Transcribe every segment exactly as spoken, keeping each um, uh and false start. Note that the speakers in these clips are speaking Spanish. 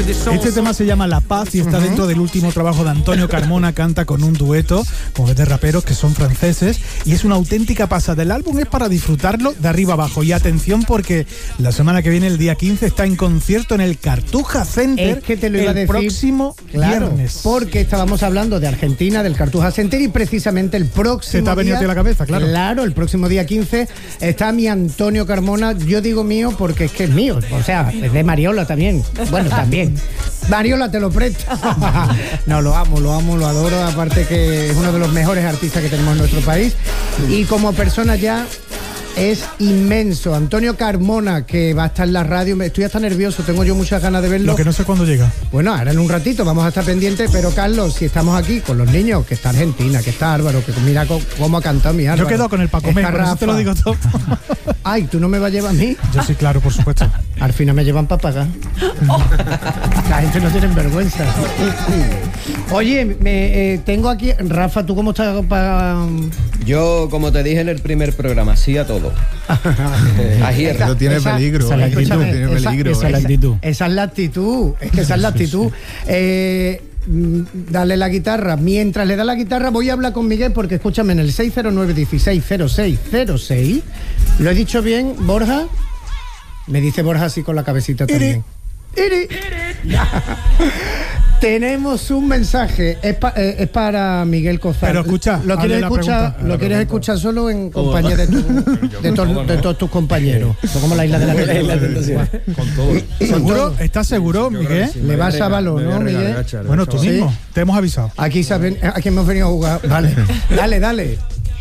Este tema se llama La Paz y está uh-huh. dentro del último trabajo de Antonio Carmona. Canta con un dueto con este raperos que son franceses y es una auténtica pasada. El álbum es para disfrutarlo de arriba abajo. Y atención, porque la semana que viene, el día quince, está en concierto en el Cartuja Center. Es que te lo iba el a decir, próximo claro, viernes. Porque estábamos hablando de Argentina, del Cartuja Center, y precisamente el próximo Se te ha venido día, a la cabeza, claro. Claro, el próximo día quince está mi Antonio Carmona. Yo digo mío porque es que es mío. O sea, es de Mariola también. Bueno, también. Mariola, te lo presto. No, lo amo, lo amo, lo adoro. Aparte que es uno de los mejores artistas que tenemos en nuestro país. Y como persona ya es inmenso. Antonio Carmona, que va a estar en la radio. Estoy hasta nervioso, tengo yo muchas ganas de verlo. Lo que no sé cuándo llega. Bueno, ahora en un ratito vamos a estar pendientes. Pero Carlos, si estamos aquí con los niños, que está Argentina, que está Álvaro, que mira cómo ha cantado mi Álvaro. Yo quedo con el Paco Mé, por eso te lo digo todo. Ay, ¿tú no me vas a llevar a mí? Yo sí, claro, por supuesto. Al final me llevan para pagar. La gente no tiene vergüenza. Oye, me, eh, tengo aquí... Rafa, ¿tú cómo estás para...? Yo, como te dije en el primer programa, sí a todo. eh, Eso tiene esa, peligro. Esa, eh, actitud, tiene esa, peligro esa, eh. esa, es la actitud. Esa es la actitud. Es que esa es la actitud. Eh, dale la guitarra. Mientras le da la guitarra, voy a hablar con Miguel, porque escúchame, en el seis cero nueve, dieciséis, cero seis cero seis. ¿Lo he dicho bien, Borja? Me dice Borja así con la cabecita también. ¡Iri! ¡Iri! Tenemos un mensaje, es, pa, eh, es para Miguel Cozar. Pero escucha, ¿lo quieres escuchar, ¿lo quieres escuchar solo en compañía de, tu, de, to, de todos tus compañeros? Como la isla de la tentación. Con todo. ¿Seguro? ¿Estás seguro, Miguel? Le vas a balón, ¿no, Miguel? Bueno, tú mismo, te hemos avisado. Aquí saben, aquí hemos venido a jugar. Vale, dale, dale.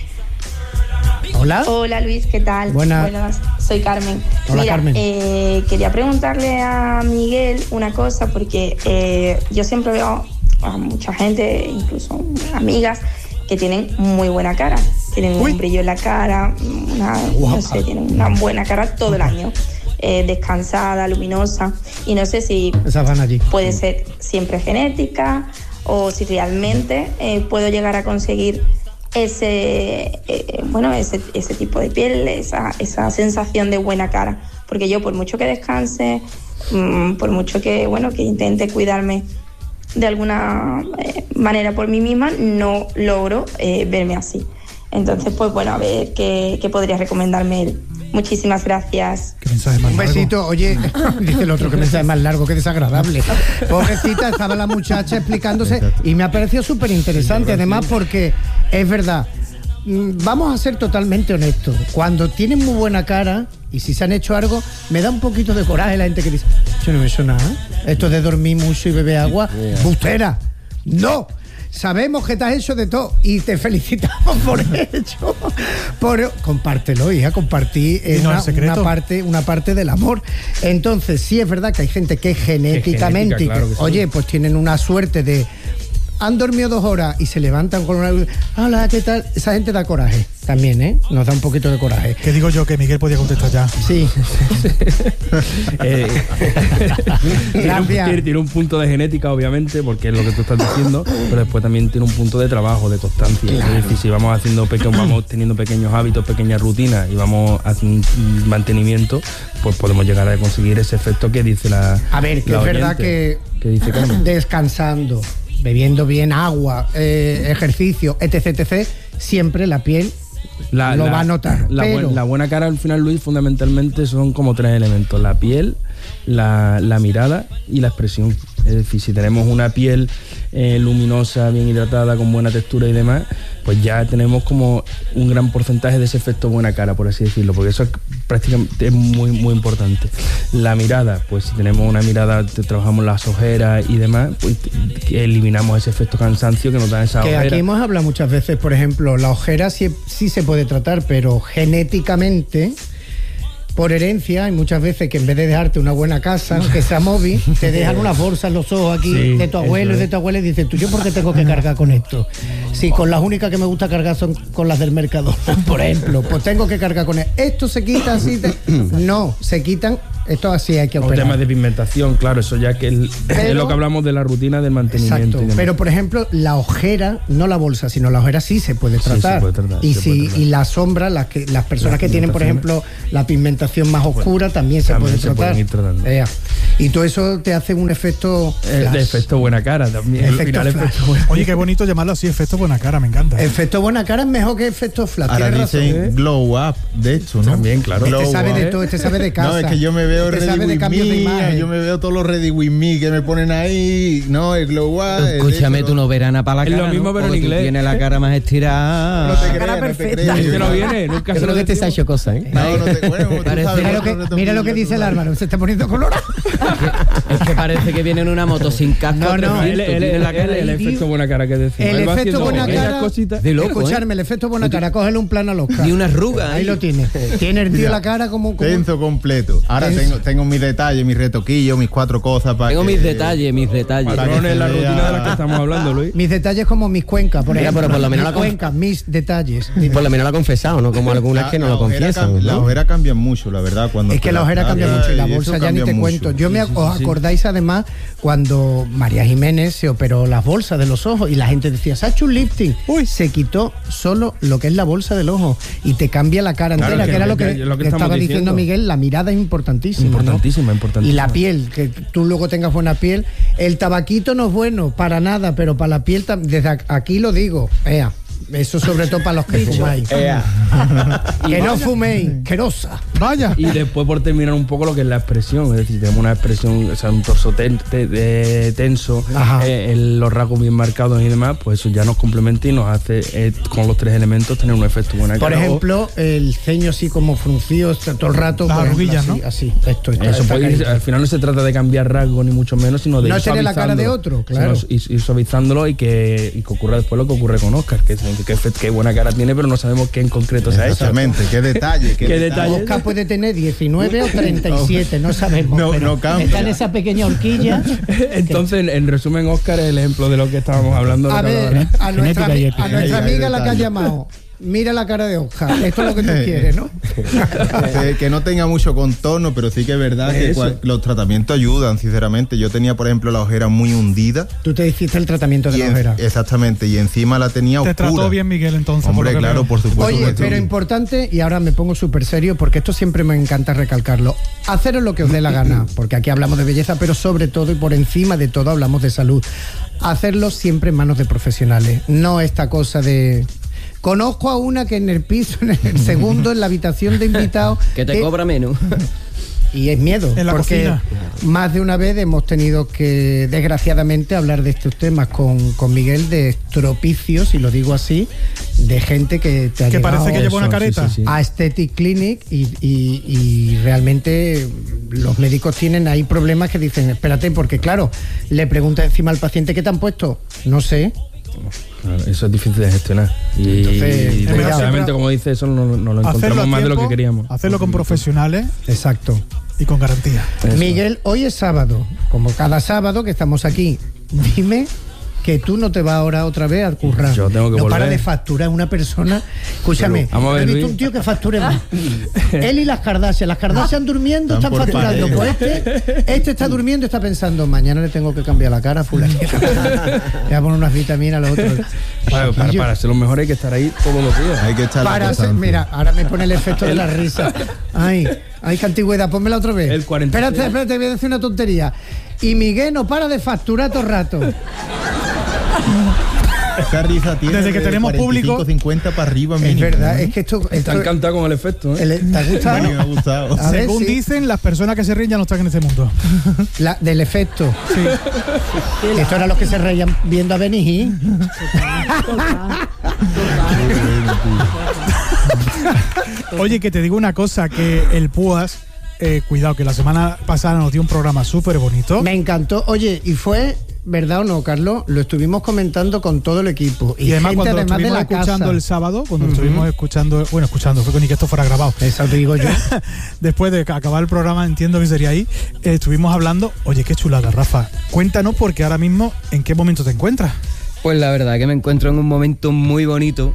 Hola. Hola Luis, ¿qué tal? Buenas. Buenas, soy Carmen. Hola, Mira, Carmen. Eh, quería preguntarle a Miguel una cosa, porque eh, yo siempre veo a mucha gente, incluso amigas, que tienen muy buena cara. Tienen Uy. un brillo en la cara, una, no sé, tienen una buena cara todo el año. Eh, descansada, luminosa. Y no sé si Esas van allí. puede ser siempre genética o si realmente eh, puedo llegar a conseguir ese eh, bueno ese, ese tipo de piel, esa, esa sensación de buena cara, porque yo por mucho que descanse, mmm, por mucho que bueno que intente cuidarme de alguna eh, manera por mí misma, no logro eh, verme así. Entonces pues bueno, a ver qué, qué podría recomendarme él. Muchísimas gracias. ¿Qué mensaje más Un largo? besito. Oye, dice el otro que mensaje más largo, qué desagradable. Pobrecita, estaba la muchacha explicándose y me ha parecido súper interesante, además, porque es verdad. Vamos a ser totalmente honestos. Cuando tienen muy buena cara y si se han hecho algo, me da un poquito de coraje la gente que dice: yo no me he hecho nada. Esto de dormir mucho y beber agua, bustera. No. Sabemos que te has hecho de todo y te felicitamos por ello. Por, compártelo, hija, compartí eh, no, una, una, parte, una parte del amor. Entonces, sí es verdad que hay gente que genéticamente, genética, claro que sí. oye, pues tienen una suerte de... Han dormido dos horas y se levantan con una... Hola, ¿qué tal? Esa gente da coraje también, ¿eh? Nos da un poquito de coraje. ¿Qué digo yo? Que Miguel podía contestar ya. Sí. eh, tiene, un, tiene, tiene un punto de genética, obviamente, porque es lo que tú estás diciendo, pero después también tiene un punto de trabajo, de constancia. Claro. Es decir, si vamos haciendo pequeños, vamos teniendo pequeños hábitos, pequeñas rutinas y vamos haciendo mantenimiento, pues podemos llegar a conseguir ese efecto que dice la A ver, que la es oyente, verdad que, que dice Carmen. Descansando, bebiendo bien agua, eh, ejercicio, etc, etc, siempre la piel la, lo la, va a notar. La, pero... buen, la buena cara al final, Luis, fundamentalmente son como tres elementos: la piel, la, la mirada y la expresión. Es decir, si tenemos una piel eh, luminosa, bien hidratada, con buena textura y demás, pues ya tenemos como un gran porcentaje de ese efecto buena cara, por así decirlo, porque eso es prácticamente es muy muy importante. La mirada, pues si tenemos una mirada, trabajamos las ojeras y demás, pues eliminamos ese efecto cansancio que nos da esa que ojera. Aquí hemos hablado muchas veces, por ejemplo, la ojera sí, sí se puede tratar, pero genéticamente, por herencia, hay muchas veces que en vez de dejarte una buena casa, aunque sea móvil, te dejan unas bolsas en los ojos aquí, sí, de tu abuelo y de tu abuela, y dices, ¿tú yo por qué tengo que cargar con esto? Si con las únicas que me gusta cargar son con las del Mercadona, por ejemplo, pues tengo que cargar con esto. ¿Esto se quita así? De... No, se quitan Esto así hay que O operar. temas de pigmentación, claro, eso ya que el- Pero- es lo que hablamos de la rutina del mantenimiento. Exacto. y demás. Pero por ejemplo, la ojera, no la bolsa, sino la ojera sí se puede Sí, tratar. se puede tratar, y se si puede tratar. y la sombra, las que las personas Las que tienen, por ejemplo, la pigmentación más oscura también se también puede se tratar. pueden ir tratando. Ea. Y todo eso te hace un efecto Eh, flash. de efecto buena cara también. Al Efecto final, flash. efecto buena. Oye, qué bonito llamarlo así, efecto buena cara, me encanta. Efecto buena cara es mejor que efecto flash. Ahora Tienes razón. dicen glow up, de hecho, ¿no? También, claro. Este Glow sabe de up. todo, este sabe de casa. No, es que yo me veo Este Ready sabe de With cambios de Me, imagen. yo me veo todos los Ready With Me que me ponen ahí, no, el glow up. el Escúchame, eso, tú no verás nada para la Es lo cara, mismo, ¿no? pero en Porque tú inglés. tienes la cara más estirada. No te cara creas, no te perfecta. creas. Este no viene, nunca Yo se creo que te se ha hecho cosas, ¿eh? No, no te bueno, tú Parece- sabes, Mira lo no, que, no te mira lo que pillo, dice tú el sabes. Álvaro, se está poniendo colorado. Es que parece que viene en una moto sin casco. No, a tres no. mil, El, tú el, tienes el, la cara el ahí, efecto tío. buena cara que decimos. El Él va efecto haciendo buena pequeñas cara. cositas. De loco, Escucharme, el efecto buena cara, cógele un plano al Oscar. Ni una arruga. Ahí lo tiene. Tiene el tío la cara como. como Tenso completo. Ahora Tenso. tengo, tengo mis detalles, mis retoquillos, mis cuatro cosas para Tengo que- mis detalles, mis detalles. Para que Patrones, se la vea- rutina de la que estamos hablando, Luis. mis detalles como mis cuencas, por Mira, ejemplo. pero por lo menos mis la con- cuencas, mis detalles. Por lo menos lo ha confesado, ¿no? Como algunas La- que no la lo ojera confiesan. cam- La ¿no? ojera cambia mucho, la verdad. Cuando Es que te la ojera cambia tallas mucho y la eso bolsa ya ni cambia te mucho. cuento. Yo me Sí, sí, os sí. acordáis además cuando María Jiménez se operó las bolsas de los ojos y la gente decía, se ha hecho un lifting. Uy, se quitó solo lo que es la bolsa del ojo y te cambia la cara Claro, entera, que- que era lo que, que- lo que que estamos estaba diciendo diciendo. Miguel, la mirada es importantísima. ¿no? Importantísima, importantísima. Y la piel, que tú luego tengas buena piel. El tabaquito no es bueno para nada, pero para la piel, tam- desde ac- aquí lo digo, ea, eso sobre todo para los que fumáis. Que no fuméis, querosa. Vaya. Y después por terminar un poco lo que es la expresión, es decir, tenemos una expresión, o sea, un torso ten- te- de- tenso, Ajá. eh, el- los rasgos bien marcados y demás, pues eso ya nos complementa y nos hace eh, con los tres elementos tener un efecto buena Por cara. O- ejemplo, el ceño así como fruncido está todo el rato. Las por ejemplo, arruguillas, así, ¿no? Así, esto, esto, Eso esta puede ir- carita. al final no se trata de cambiar rasgos ni mucho menos, sino de No ir tener la cara de suavizándolo, otro, claro. sino ir, ir suavizándolo y que, y que ocurra después lo que ocurre con Oscar, que, que, que, efect- qué buena cara tiene, pero no sabemos qué en concreto se ha hecho. Exactamente, qué detalle. Qué, Qué detalle. detalle. Oscar puede tener diecinueve o treinta y siete, no sabemos. No, pero no cambia. está en esa pequeña horquilla. Entonces, en, en resumen, Oscar es el ejemplo de lo que estábamos hablando. de A cada ver, hora. a nuestra, Genética y ami- ética. a nuestra Ahí hay amiga la que ha detalle. llamado. Mira la cara de Oscar. Esto es lo que tú quieres, ¿no? Que, que no tenga mucho contorno, pero sí que es verdad que Eso. cual- los tratamientos ayudan, sinceramente. Yo tenía, por ejemplo, la ojera muy hundida. Tú te hiciste el tratamiento de y la en- ojera. exactamente, y encima la tenía Te oscura. trató bien Miguel entonces. por Hombre, lo que claro, veo. por supuesto. Oye, que pero sí. importante, y ahora me pongo súper serio, porque esto siempre me encanta recalcarlo. Haceros lo que os dé la gana, porque aquí hablamos de belleza, pero sobre todo y por encima de todo hablamos de salud. Hacerlo siempre en manos de profesionales, no esta cosa de... Conozco a una que en el piso, en el segundo, en la habitación de invitados... Que te eh, cobra menos. Y es miedo, En la porque cocina. más de una vez hemos tenido que, desgraciadamente, hablar de estos temas con, con Miguel, de estropicios, y lo digo así, de gente que te ha Que llegado parece que lleva una eso, careta. sí, sí, sí. a Aesthetic Clinic y, y- y realmente los médicos tienen ahí problemas que dicen, espérate, porque claro, le pregunta encima al paciente ¿qué te han puesto? No sé. Claro, eso es difícil de gestionar. Y, Entonces, y es mejor desgraciadamente, siempre- como dice, eso no, no lo Hacerlo encontramos a más de lo tiempo, que queríamos. Hacerlo con profesionales Exacto. y con garantía. Eso. Miguel, hoy es sábado, como cada sábado que estamos aquí. Dime que tú no te vas ahora otra vez a currar. Yo tengo que no volver. para de facturar una persona. Escúchame, Pero, vamos a ver, he visto Luis. un tío que facture más. Él y las Kardashian. Las Kardashian durmiendo Están están por facturando. pareja. Pues este, este está durmiendo y está pensando, mañana le tengo que cambiar la cara a fulanito. Le voy a poner unas vitaminas a los otros. Para, para, para ser los mejores hay que estar ahí todos los días. Hay que echar la Para ser- constancia. mira, ahora me pone el efecto de la risa. Ay, ay, qué antigüedad, pónmela otra vez. El cuarenta y seis. Espérate, espérate, voy a decir una tontería. Y Miguel no para de facturar todo el rato. Esta risa tiene Desde que de tenemos cuarenta y cinco, público- cincuenta para arriba Es mínimo. verdad, es que esto. Está esto encantado con el efecto, ¿eh? el- ¿Te ha gustado? A mí me ha gustado. A ver, Según sí. dicen, las personas que se ríen ya no están en este mundo. La- del efecto. Sí. Esto era los que se reían viendo a Benny Hill. Oye, que te digo una cosa, que el Púas, eh, cuidado, que la semana pasada nos dio un programa súper bonito. Me encantó. Oye, y fue, ¿verdad o no, Carlos? Lo estuvimos comentando con todo el equipo. Y, Y además, gente cuando lo además de estuvimos la escuchando casa. el sábado, cuando lo estuvimos escuchando, bueno, escuchando, fue con ni que esto fuera grabado. Eso te digo yo. Después de acabar el programa, entiendo que sería ahí, eh, estuvimos hablando. Oye, qué chulada, Rafa. Cuéntanos, porque ahora mismo, ¿en qué momento te encuentras? Pues la verdad que me encuentro en un momento muy bonito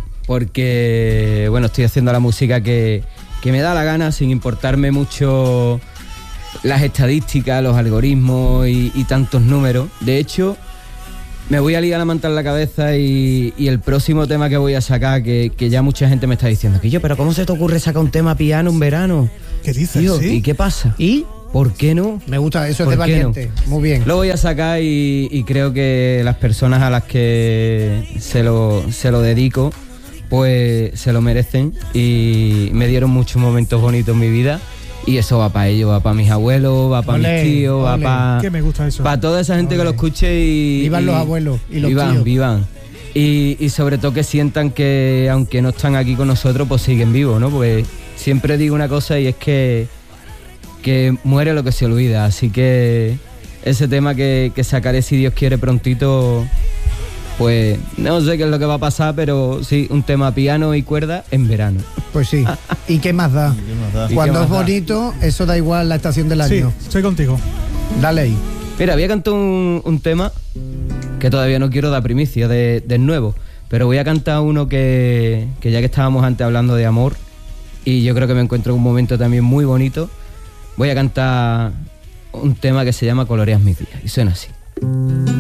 porque, bueno, estoy haciendo la música que, que me da la gana sin importarme mucho las estadísticas, los algoritmos y, y tantos números. De hecho, me voy a liar la manta en la cabeza y, y el próximo tema que voy a sacar, que, que ya mucha gente me está diciendo, que yo, pero ¿cómo se te ocurre sacar un tema piano en verano? ¿Qué dices? Tío, ¿Sí? ¿y qué pasa? ¿Y? ¿Por qué no? Me gusta, eso es de ¿Por qué no? valiente. Muy bien. Lo voy a sacar y, y creo que las personas a las que se lo, se lo dedico, pues se lo merecen y me dieron muchos momentos bonitos en mi vida. Y eso va para ellos, va para mis abuelos, va para mis tíos, va para... Que me gusta eso. Para toda esa gente Olé. que lo escuche y... Vivan y, los abuelos y los vivan, tíos. Vivan, y, y sobre todo que sientan que aunque no están aquí con nosotros, pues siguen vivos, ¿no? Pues siempre digo una cosa y es que, que muere lo que se olvida. Así que ese tema que, que sacaré, si Dios quiere, prontito... Pues no sé qué es lo que va a pasar, pero sí, un tema piano y cuerda en verano. Pues sí. ¿Y qué más da? ¿Qué más da? ¿Y Cuando qué es más da? bonito, eso da igual la estación del Sí, año. estoy contigo. Dale ahí. Mira, voy a cantar un, un tema que todavía no quiero dar primicia de, del nuevo, pero voy a cantar uno que, que ya que estábamos antes hablando de amor, y yo creo que me encuentro en un momento también muy bonito, voy a cantar un tema que se llama Coloreas mis días, y suena así.